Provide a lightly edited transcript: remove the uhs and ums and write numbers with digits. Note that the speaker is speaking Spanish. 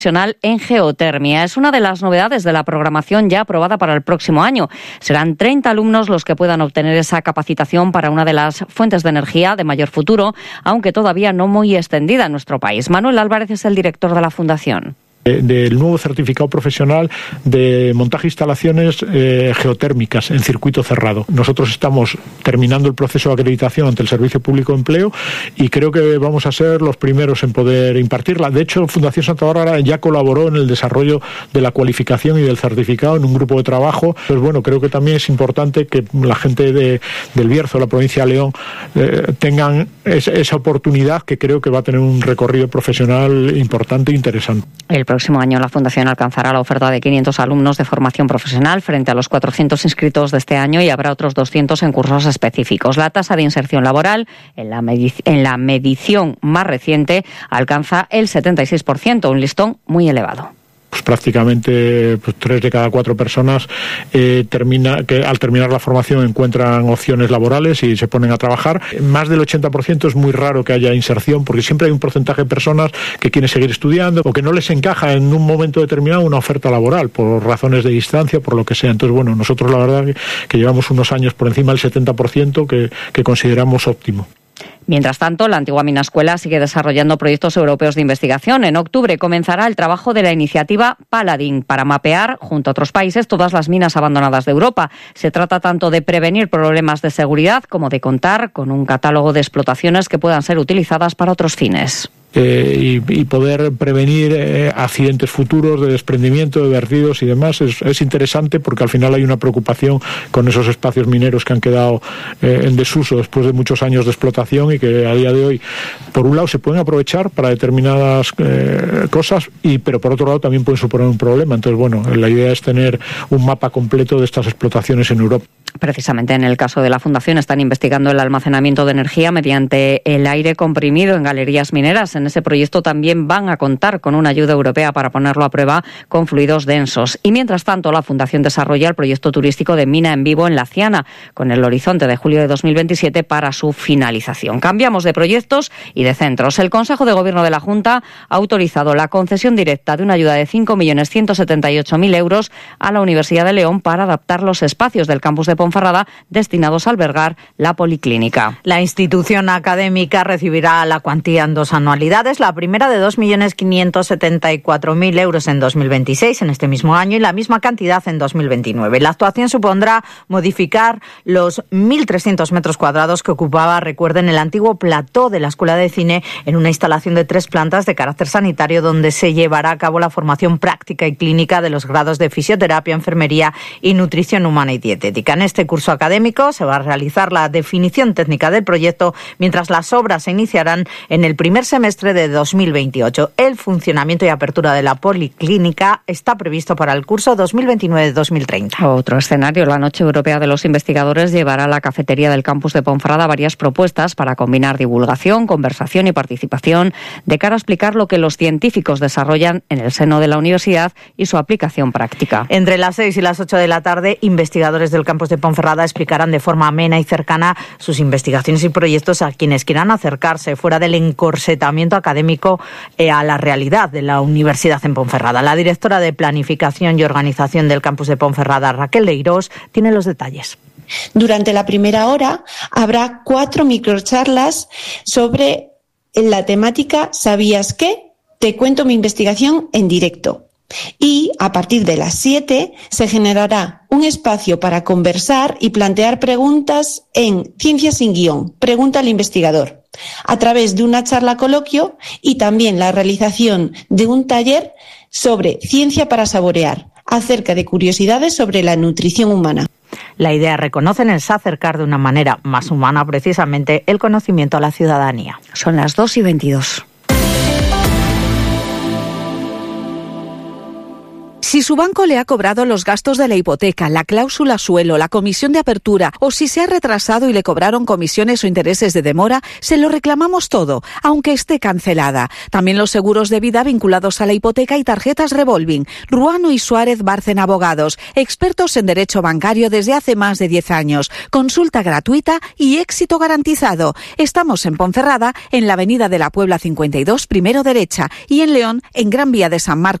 en geotermia. Es una de las novedades de la programación ya aprobada para el próximo año. Serán 30 alumnos los que puedan obtener esa capacitación para una de las fuentes de energía de mayor futuro, aunque todavía no muy extendida en nuestro país. Manuel Álvarez es el director de la Fundación. Del nuevo certificado profesional de montaje de instalaciones geotérmicas en circuito cerrado. Nosotros estamos terminando el proceso de acreditación ante el Servicio Público de Empleo y creo que vamos a ser los primeros en poder impartirla. De hecho, Fundación Santa Bárbara ya colaboró en el desarrollo de la cualificación y del certificado en un grupo de trabajo. Pues bueno, creo que también es importante que la gente del Bierzo, la provincia de León, tengan esa oportunidad que creo que va a tener un recorrido profesional importante e interesante. El próximo año la Fundación alcanzará la oferta de 500 alumnos de formación profesional frente a los 400 inscritos de este año y habrá otros 200 en cursos específicos. La tasa de inserción laboral en la medición más reciente alcanza el 76%, un listón muy elevado. Pues prácticamente 3 de cada 4 personas al terminar la formación encuentran opciones laborales y se ponen a trabajar. Más del 80% es muy raro que haya inserción, porque siempre hay un porcentaje de personas que quieren seguir estudiando o que no les encaja en un momento determinado una oferta laboral por razones de distancia, por lo que sea. Entonces, bueno, nosotros la verdad que llevamos unos años por encima del 70% que consideramos óptimo. Mientras tanto, la antigua Minascuela sigue desarrollando proyectos europeos de investigación. En octubre comenzará el trabajo de la iniciativa Paladin para mapear, junto a otros países, todas las minas abandonadas de Europa. Se trata tanto de prevenir problemas de seguridad como de contar con un catálogo de explotaciones que puedan ser utilizadas para otros fines. Y poder prevenir accidentes futuros de desprendimiento, de vertidos y demás es interesante, porque al final hay una preocupación con esos espacios mineros que han quedado en desuso después de muchos años de explotación y que a día de hoy, por un lado, se pueden aprovechar para determinadas cosas, pero por otro lado también pueden suponer un problema. Entonces, bueno, la idea es tener un mapa completo de estas explotaciones en Europa. Precisamente en el caso de la Fundación están investigando el almacenamiento de energía mediante el aire comprimido en galerías mineras. En ese proyecto también van a contar con una ayuda europea para ponerlo a prueba con fluidos densos. Y mientras tanto, la Fundación desarrolla el proyecto turístico de Mina en Vivo en La Ciana, con el horizonte de julio de 2027 para su finalización. Cambiamos de proyectos y de centros. El Consejo de Gobierno de la Junta ha autorizado la concesión directa de una ayuda de 5.178.000 euros a la Universidad de León para adaptar los espacios del campus de Ponferrada destinados a albergar la policlínica. La institución académica recibirá la cuantía en 2 anualidades, la primera de 2.574.000 euros en 2026, en este mismo año, y la misma cantidad en 2029. La actuación supondrá modificar los 1.300 metros cuadrados que ocupaba, recuerden, el antiguo plató de la Escuela de Cine, en una instalación de 3 plantas de carácter sanitario donde se llevará a cabo la formación práctica y clínica de los grados de fisioterapia, enfermería y nutrición humana y dietética. En este curso académico se va a realizar la definición técnica del proyecto, mientras las obras se iniciarán en el primer semestre de 2028. El funcionamiento y apertura de la policlínica está previsto para el curso 2029-2030. Otro escenario, la Noche Europea de los Investigadores llevará a la cafetería del campus de Ponferrada varias propuestas para combinar divulgación, conversación y participación de cara a explicar lo que los científicos desarrollan en el seno de la universidad y su aplicación práctica. Entre las 6 y las 8 de la tarde, investigadores del campus de Ponferrada explicarán de forma amena y cercana sus investigaciones y proyectos a quienes quieran acercarse fuera del encorsetamiento académico a la realidad de la universidad en Ponferrada. La directora de Planificación y Organización del campus de Ponferrada, Raquel Leirós, tiene los detalles. Durante la primera hora habrá 4 microcharlas sobre la temática ¿Sabías qué? Te cuento mi investigación en directo. Y a partir de las 7 se generará un espacio para conversar y plantear preguntas en Ciencia sin guión, pregunta al investigador, a través de una charla coloquio y también la realización de un taller sobre ciencia para saborear, acerca de curiosidades sobre la nutrición humana. La idea, reconocen, es acercar de una manera más humana precisamente el conocimiento a la ciudadanía. Son las 2:22. Si su banco le ha cobrado los gastos de la hipoteca, la cláusula suelo, la comisión de apertura o si se ha retrasado y le cobraron comisiones o intereses de demora, se lo reclamamos todo, aunque esté cancelada. También los seguros de vida vinculados a la hipoteca y tarjetas revolving. Ruano y Suárez Bárcena Abogados, expertos en derecho bancario desde hace más de 10 años. Consulta gratuita y éxito garantizado. Estamos en Ponferrada, en la Avenida de la Puebla 52, primero derecha, y en León, en Gran Vía de San Marcos.